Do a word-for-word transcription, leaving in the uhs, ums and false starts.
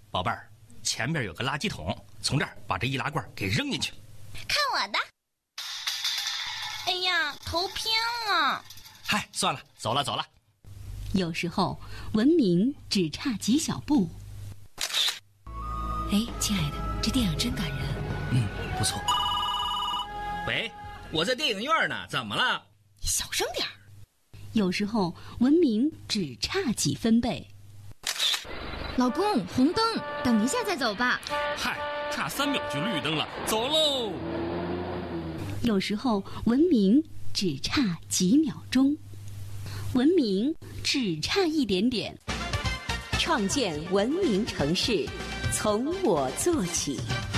宝贝儿，前边有个垃圾桶，从这儿把这易拉罐给扔进去。 看我的！哎呀，头偏了。 嗨，算了，走了走了。 有时候文明只差几小步。 哎，亲爱的，这电影真感人。 嗯，不错。 喂，我在电影院呢，怎么了？ 你小声点儿。 有时候文明只差几分贝。 老公，红灯，等一下再走吧。 嗨，差三秒就绿灯了，走喽。 有时候文明只差几秒钟，文明只差一点点。 创建文明城市，从我做起。